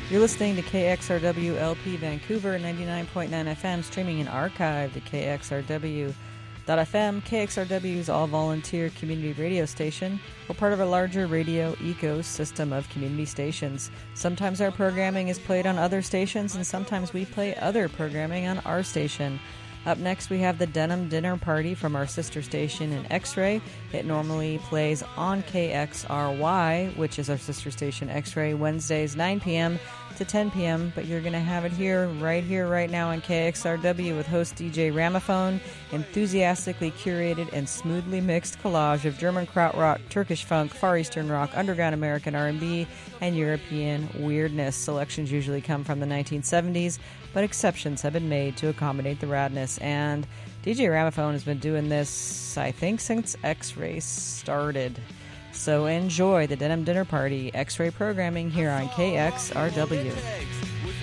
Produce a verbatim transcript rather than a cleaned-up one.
You're listening to K X R W L P Vancouver, ninety-nine point nine F M, streaming and archived at K X R W dot F M. K X R W is all-volunteer community radio station. We're part of a larger radio ecosystem of community stations. Sometimes our programming is played on other stations, and sometimes we play other programming on our station. Up next, we have the Denim Dinner Party from our sister station in X-Ray. It normally plays on K X R Y, which is our sister station X-Ray, Wednesdays nine p.m. to ten p.m., but you're going to have it here, right here, right now on K X R W with host D J Ramaphone, enthusiastically curated and smoothly mixed collage of German krautrock, Turkish funk, Far Eastern rock, underground American R and B, and European weirdness. Selections usually come from the nineteen seventies, but exceptions have been made to accommodate the radness. And D J Ramaphone has been doing this, I think, since X-Ray started. So enjoy the Denim Dinner Party X-Ray programming here on K X R W.